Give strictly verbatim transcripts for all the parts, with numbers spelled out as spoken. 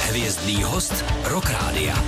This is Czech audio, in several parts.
Hvězdný host Rock Rádia.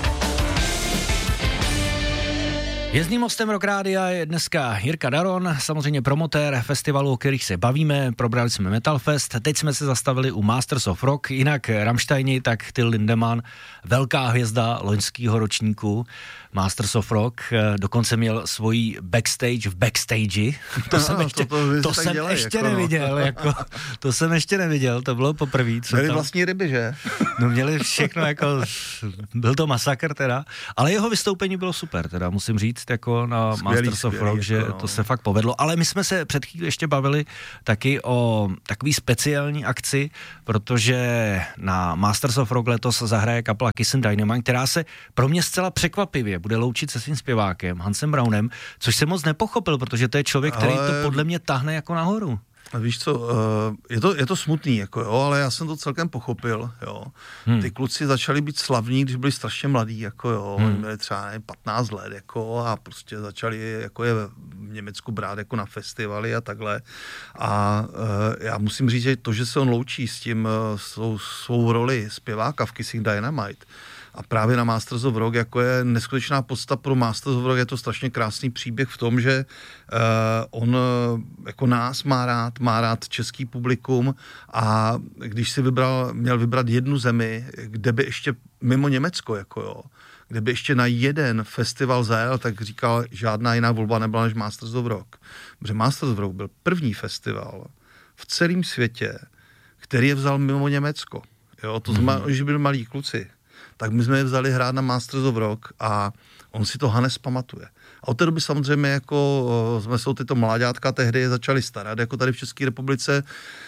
Jezdným hostem Rock Rádia je dneska Jirka Daron, samozřejmě promotér festivalu, o kterých se bavíme. Probrali jsme Metal Fest, teď jsme se zastavili u Masters of Rock, jinak Rammsteini, tak Till Lindemann, velká hvězda loňského ročníku Masters of Rock, dokonce měl svoji backstage v backstage. To jsem no, ještě, to, to, to jsem dělají, ještě jako neviděl, no. jako, to jsem ještě neviděl, to bylo poprvé. Měli tam vlastní ryby, že? No měli všechno, jako, byl to masakr teda, ale jeho vystoupení bylo super, teda musím říct, jako na skvělý, Masters of skvělý, Rock, že jako no. to se fakt povedlo, ale my jsme se před chvíli ještě bavili taky o takový speciální akci, protože na Masters of Rock letos zahraje kapela Kiss and Dynamite, která se pro mě zcela překvapivě bude loučit se svým zpěvákem Hansem Brownem, což jsem moc nepochopil, protože to je člověk, který ale... to podle mě tahne jako nahoru. Víš co, je to, je to smutný, jako jo, ale já jsem to celkem pochopil, jo. Hmm. Ty kluci začali být slavní, když byli strašně mladí, jako jo, hmm. měli třeba nevím, patnáct let, jako a prostě začali jako je v Německu brát jako na festivaly a takhle. A uh, já musím říct, že to, že se on loučí s tím uh, svou, svou roli zpěváka v Kissing Dynamite, a právě na Masters of Rock, jako je neskutečná podsta pro Masters of Rock, je to strašně krásný příběh v tom, že uh, on jako nás má rád, má rád český publikum a když si vybral, měl vybrat jednu zemi, kde by ještě mimo Německo, jako jo, kde by ještě na jeden festival zajel, tak říkal, žádná jiná volba nebyla než Masters of Rock. Protože Masters of Rock byl první festival v celém světě, který je vzal mimo Německo. Jo, to znamená, mm-hmm. že byli malí kluci. Tak my jsme je vzali hrát na Masters of Rock a on si to Hannes pamatuje. A od té doby samozřejmě jako jsme se o tyto mláďátka tehdy začali starat, jako tady v České republice.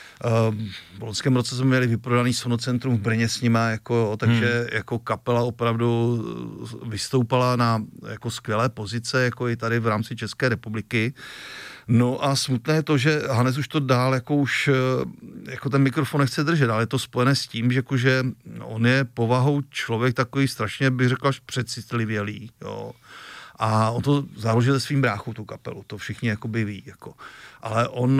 V loňském roce jsme měli vyprodaný Sonocentrum v Brně s nima, jako, takže hmm. jako kapela opravdu vystoupala na jako skvělé pozice, jako i tady v rámci České republiky. No a smutné je to, že Hannes už to dál jako už jako ten mikrofon nechce držet, ale je to spojené s tím, že, jako, že on je povahou člověk takový strašně, bych řekl, až přecitlivělý, jo. A on to založil se svým bráchou, tu kapelu, to všichni jakoby ví, jako. Ale on,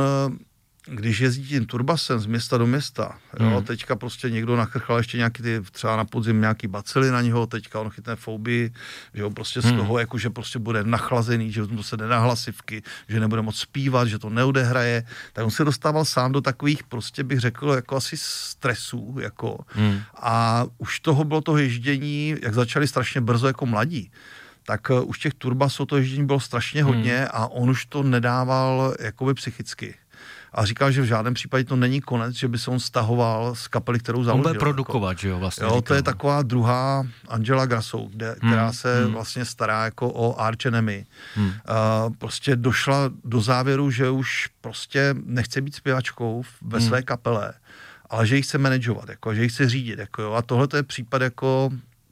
když jezdí tím turbasem z města do města, jo, hmm. teďka prostě někdo nachrchal ještě nějaký ty, třeba na podzim nějaký bacily na něho, teďka on chytne fobii, že on prostě z hmm. toho, jako, že prostě bude nachlazený, že mu se nedá hlasivky, že nebude moc zpívat, že to neodehraje, tak on se dostával sám do takových, prostě bych řekl, jako asi stresů, jako. Hmm. A už toho bylo to ježdění, jak začali strašně brzo jako mladí, tak uh, už těch turbasů to ježdění bylo strašně hodně hmm. a on už to nedával jakoby psychicky. A říkal, že v žádném případě to není konec, že by se on stahoval z kapely, kterou založil. On bude produkovat, jako. Že jo, vlastně. Jo, říkal. To je taková druhá Angela Grassou, kde, hmm. která se hmm. vlastně stará jako o Arch Enemy. Hmm. Uh, prostě došla do závěru, že už prostě nechce být zpěvačkou ve hmm. své kapele, ale že ji chce manažovat, jako, že ji chce řídit. Jako, jo. A tohle to je případ jako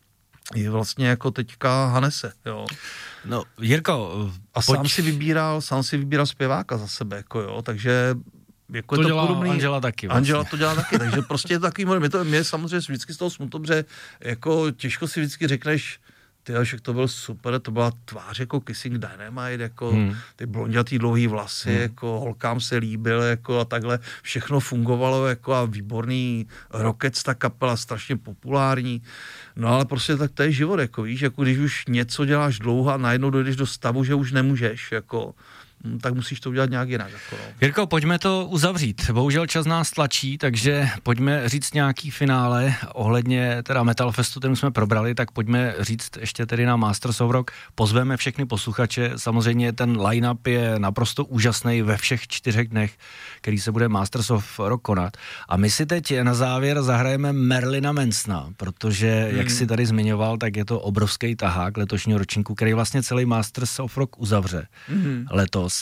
je vlastně jako teďka Hannese, jo. No, Jirko, a pojď... sám si vybíral, sám si vybíral zpěváka za sebe, jako jo, takže jako to je to dělá podobný. Angela taky vlastně. Angela to dělá taky, takže prostě je to takový, mě, to, mě samozřejmě vždycky z toho smutno, protože jako těžko si vždycky řekneš, ty však to byl super, to byla tvář jako Kissing Dynamite, jako hmm. ty blondětý dlouhý vlasy, hmm. jako holkám se líbil, jako a takhle všechno fungovalo, jako a výborný Rockets, ta kapela, strašně populární. No ale prostě tak to je život, jako víš, jako když už něco děláš dlouho a najednou dojdeš do stavu, že už nemůžeš, jako tak musíš to udělat nějak jinak. Jako no. Jirko, pojďme to uzavřít. Bohužel čas nás tlačí, takže pojďme říct nějaký finále ohledně teda Metal Festu, který jsme probrali, tak pojďme říct ještě tedy na Masters of Rock. Pozveme všechny posluchače, samozřejmě ten line-up je naprosto úžasný ve všech čtyřech dnech, který se bude Masters of Rock konat. A my si teď na závěr zahrajeme Marilina Mansona, protože, hmm. jak si tady zmiňoval, tak je to obrovský tahák letošního ročníku, který vlastně celý Masters of Rock uzavře hmm. letos.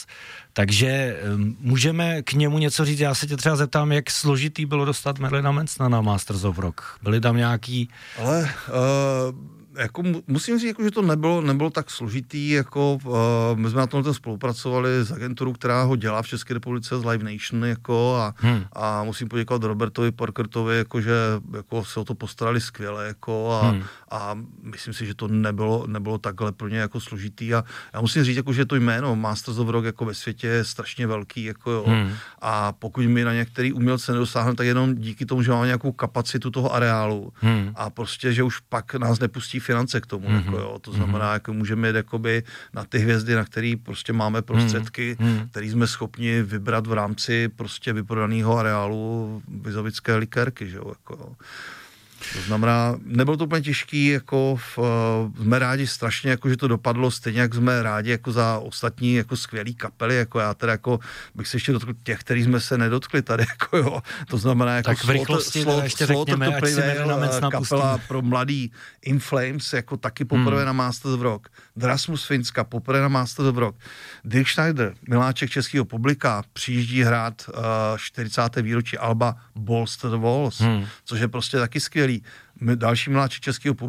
Takže um, můžeme k němu něco říct. Já se tě třeba zeptám, jak složitý bylo dostat Marilina Mansona na Masters of Rock. Byly tam nějaký... Ale uh, jako musím říct, jako, že to nebylo, nebylo tak složitý, jako uh, my jsme na tom spolupracovali s agenturou, která ho dělá v České republice, z Live Nation, jako, a, hmm. a musím poděkovat Robertovi Parkertovi, jako, že jako, se o to postarali skvěle, jako, a, hmm. a myslím si, že to nebylo, nebylo takhle pro ně jako složitý a já musím říct, jako, že to jméno Masters of Rock jako ve světě je strašně velký, jako, jo, hmm. a pokud my na některý umělce nedosáhneme, tak jenom díky tomu, že máme nějakou kapacitu toho areálu hmm. a prostě, že už pak nás nepustí finance k tomu, mm-hmm. jako jo, to znamená, mm-hmm. jako můžeme jít jakoby na ty hvězdy, na který prostě máme prostředky, mm-hmm. který jsme schopni vybrat v rámci prostě vyprodaného areálu Vizovické likérky, že jo, jako jo. To znamená, nebylo to úplně těžký, jako v, jsme rádi strašně, jako že to dopadlo, stejně jak jsme rádi jako za ostatní jako skvělý kapely, jako já teda jako bych se ještě dotkl těch, který jsme se nedotkli tady, jako jo, to znamená jako tak v rychlosti slot, ještě řekněme, ať si kapela pro mladý In Flames, jako taky poprvé hmm. na Masters of Rock, Drasmus Finska, poprvé na Masters of Rock, Dirk Schneider, miláček českého publika, přijíždí hrát uh, čtyřicáté výročí alba Balls to the Walls, hmm. což je prostě taky skvělý. Další miláček českého publika